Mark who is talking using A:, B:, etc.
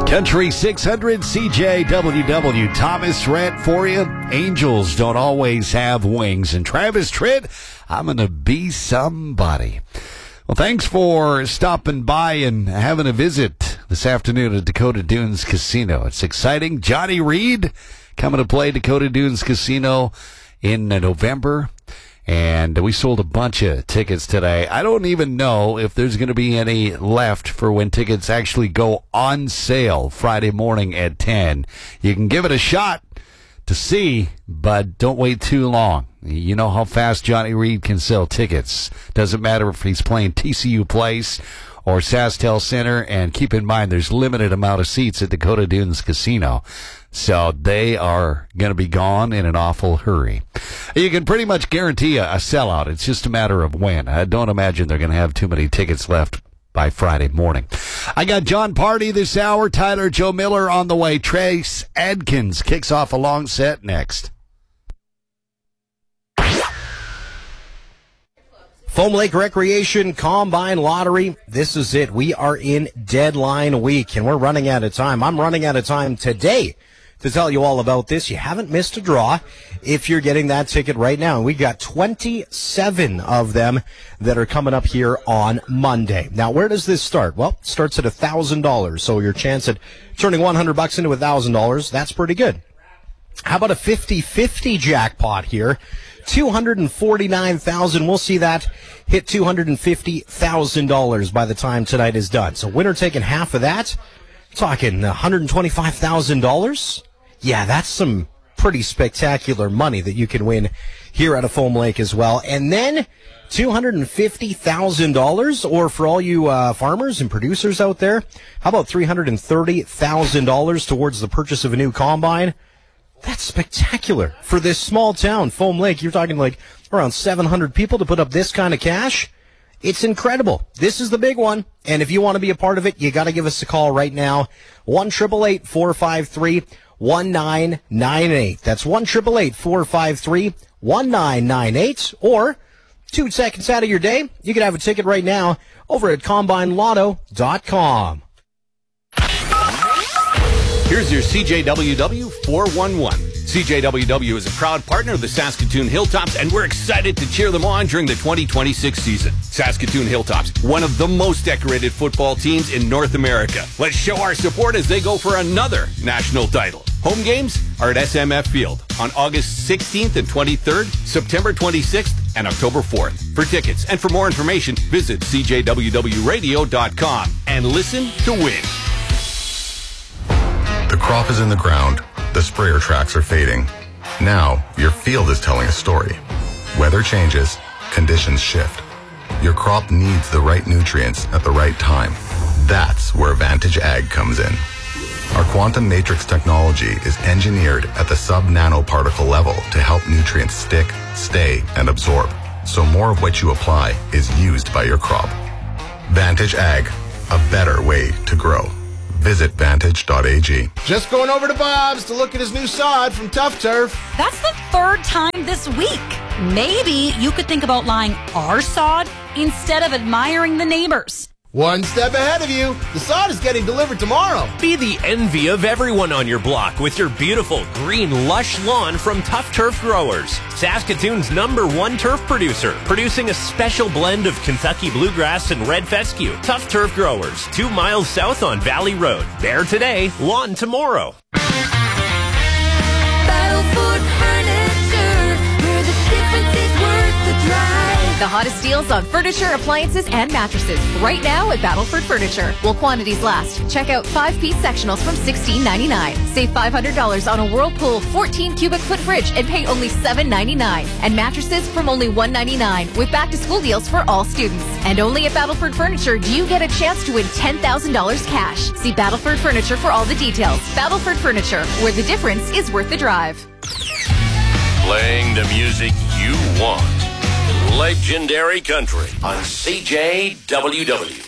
A: Country 600 CJWW. Thomas Rhett for you. Angels don't always have wings. And Travis Tritt, I'm going to be somebody. Well, thanks for stopping by and having a visit this afternoon at Dakota Dunes Casino. It's exciting. Johnny Reed coming to play Dakota Dunes Casino in November. And we sold a bunch of tickets today. I don't even know if there's going to be any left for when tickets actually go on sale Friday morning at 10. You can give it a shot to see, but don't wait too long. You know how fast Johnny Reed can sell tickets. Doesn't matter if he's playing TCU Place or SaskTel Center. And keep in mind, there's limited amount of seats at Dakota Dunes Casino. So they are going to be gone in an awful hurry. You can pretty much guarantee a sellout. It's just a matter of when. I don't imagine they're going to have too many tickets left by Friday morning. I got John Party this hour, Tyler Joe Miller on the way. Trace Adkins kicks off a long set next.
B: Foam Lake Recreation Combine Lottery. This is it. We are in deadline week, and we're running out of time. I'm running out of time today to tell you all about this. You haven't missed a draw if you're getting that ticket right now. And we got 27 of them that are coming up here on Monday. Now, where does this start? Well, it starts at $1,000. So your chance at turning $100 into $1,000, that's pretty good. How about a 50-50 jackpot here? $249,000. We'll see that hit $250,000 by the time tonight is done. So winner taking half of that. Talking $125,000. Yeah, that's some pretty spectacular money that you can win here at a Foam Lake as well. And then $250,000, or for all you farmers and producers out there, how about $330,000 towards the purchase of a new combine? That's spectacular for this small town, Foam Lake. You're talking like around 700 people to put up this kind of cash. It's incredible. This is the big one. And if you want to be a part of it, you got to give us a call right now. 1-888-453-1998. That's 1-888-453-1998. Or 2 seconds out of your day, you can have a ticket right now over at CombineLotto.com.
C: Here's your CJWW 411. CJWW is a proud partner of the Saskatoon Hilltops, and we're excited to cheer them on during the 2026 season. Saskatoon Hilltops, one of the most decorated football teams in North America. Let's show our support as they go for another national title. Home games are at SMF Field on August 16th and 23rd, September 26th, and October 4th. For tickets and for more information, visit CJWWRadio.com and listen to win.
D: The crop is in the ground. The sprayer tracks are fading. Now, your field is telling a story. Weather changes, conditions shift. Your crop needs the right nutrients at the right time. That's where Vantage Ag comes in. Our quantum matrix technology is engineered at the sub-nanoparticle level to help nutrients stick, stay, and absorb, so more of what you apply is used by your crop. Vantage Ag, a better way to grow. Visit Vantage.ag.
E: Just going over to Bob's to look at his new sod from Tough Turf.
F: That's the third time this week. Maybe you could think about buying our sod instead of admiring the neighbors.
E: One step ahead of you. The sod is getting delivered tomorrow.
G: Be the envy of everyone on your block with your beautiful green lush lawn from Tough Turf Growers. Saskatoon's #1 turf producer, producing a special blend of Kentucky bluegrass and red fescue. Tough Turf Growers, 2 miles south on Valley Road. Bare today, lawn tomorrow.
H: Battleford Furniture, where the difference is worth the drive.
I: The hottest deals on furniture, appliances, and mattresses right now at Battleford Furniture. While quantities last, check out 5-piece sectionals from $16.99. Save $500 on a Whirlpool 14 cubic foot fridge and pay only $7.99. And mattresses from only $1.99 with back-to-school deals for all students. And only at Battleford Furniture do you get a chance to win $10,000 cash. See Battleford Furniture for all the details. Battleford Furniture, where the difference is worth the drive.
J: Playing the music you want. Legendary Country on CJWW.